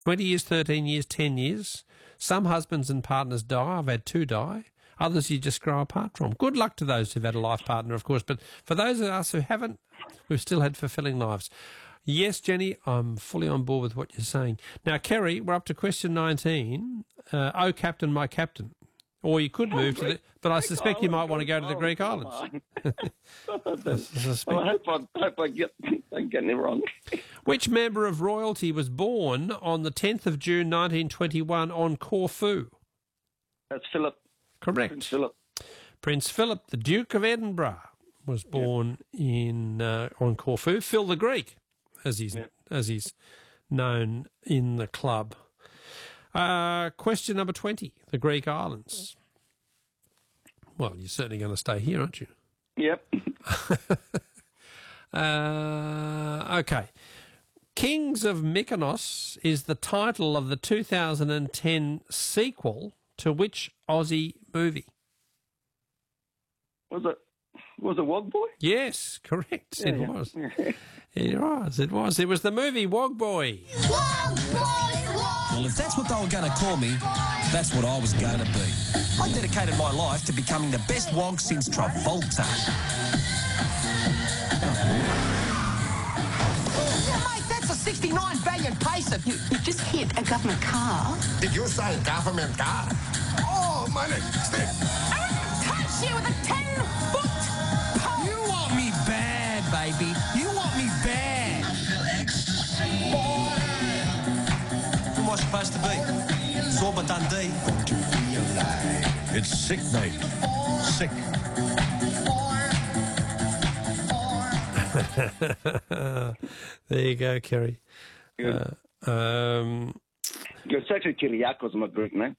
20 years, 13 years, 10 years. Some husbands and partners die. I've had 2 die. Others you just grow apart from. Good luck to those who've had a life partner, of course. But for those of us who haven't, we've still had fulfilling lives. Yes, Jenny, I'm fully on board with what you're saying. Now, Kerry, we're up to question 19. Oh, Captain, my captain. Or you could move to the... But I suspect you might want to go to the Greek islands. I hope I don't get it wrong. Which member of royalty was born on the 10th of June 1921 on Corfu? That's Philip. Correct. Prince Philip. Prince Philip, the Duke of Edinburgh, was born on Corfu. Phil the Greek, as he's known in the club. Question number 20, the Greek islands. Well, you're certainly going to stay here, aren't you? Yep. Okay. Kings of Mykonos is the title of the 2010 sequel to which Aussie movie? Was it Wog Boy? Yes, correct. It was. It was. It was the movie Wog Boy. Wog Boy! Well, if that's what they were going to call me, that's what I was going to be. I dedicated my life to becoming the best wog since Travolta. Mate, that's a 69 valiant pacer. You just hit a government car. Did you say government car? Oh, money. Stick. I would touch you with a 10-foot pole. You want me bad, baby. You want me bad. Who am I supposed to be? Zorba Dundee. It's sick, mate. Sick. There you go, Kerry. Good. It's actually Kyriakos, my Greek name.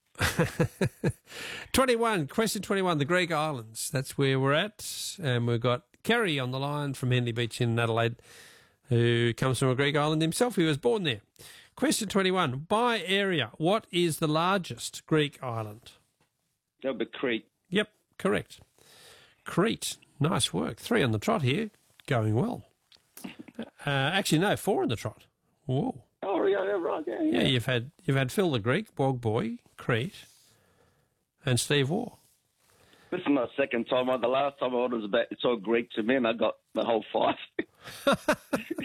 21, question 21, the Greek islands. That's where we're at. And we've got Kerry on the line from Henley Beach in Adelaide, who comes from a Greek island himself. He was born there. Question 21, by area, what is the largest Greek island? That would be Crete. Yep, correct. Crete. Nice work. 3 on the trot here. Going well. Actually, no, 4 on the trot. Whoa. Oh, yeah, right. Yeah. Yeah, you've had Phil the Greek, Wog Boy, Crete, and Steve Waugh. This is my second time. The last time I was about, it's all Greek to me, and I got the whole 5.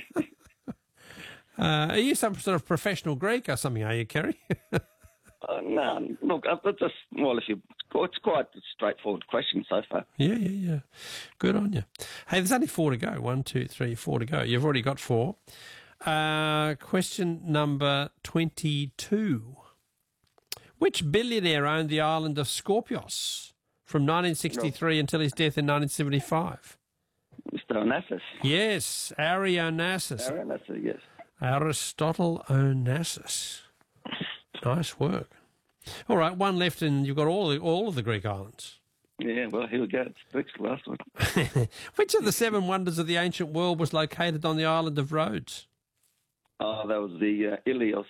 Are you some sort of professional Greek or something, are you, Kerry? No, look, it's just, well, it's quite a straightforward question so far. Yeah. Good on you. Hey, there's only 4 to go. 1, 2, 3, 4 to go. You've already got 4. Question number 22. Which billionaire owned the island of Skorpios from 1963 until his death in 1975? Mr. Onassis. Yes, Onassis. Onassis, yes. Aristotle Onassis. Nice work. All right, 1 left, and you've got all of the Greek islands. Yeah, well, here we go. It's the last one. Which of the 7 wonders of the ancient world was located on the island of Rhodes? Oh, that was the Ilios.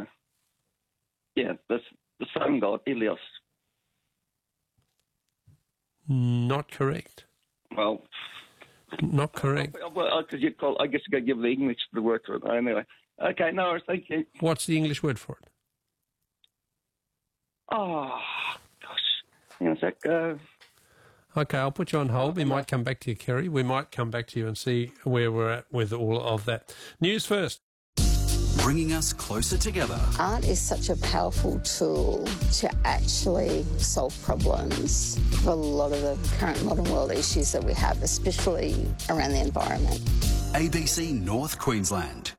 That's the sun god, Ilios. Not correct. Well, not correct. Well, I guess you got to give the English the word for it. Anyway. Okay, no worries, thank you. What's the English word for it? Oh, gosh. Hang on a sec. Okay, I'll put you on hold. We might come back to you, Kerry. We might come back to you and see where we're at with all of that. News first. Bringing us closer together. Art is such a powerful tool to actually solve problems for a lot of the current modern world issues that we have, especially around the environment. ABC North Queensland.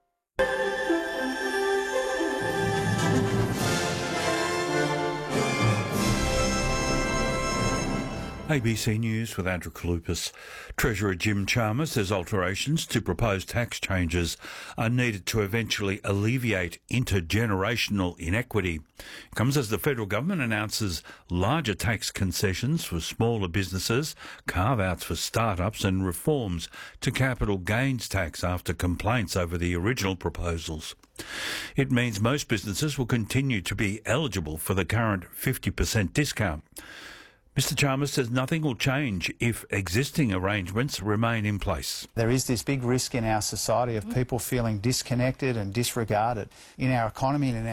ABC News with Andrew Kalupas. Treasurer Jim Chalmers says alterations to proposed tax changes are needed to eventually alleviate intergenerational inequity. It comes as the federal government announces larger tax concessions for smaller businesses, carve-outs for startups and reforms to capital gains tax after complaints over the original proposals. It means most businesses will continue to be eligible for the current 50% discount. Mr Chalmers says nothing will change if existing arrangements remain in place. There is this big risk in our society of people feeling disconnected and disregarded in our economy and in our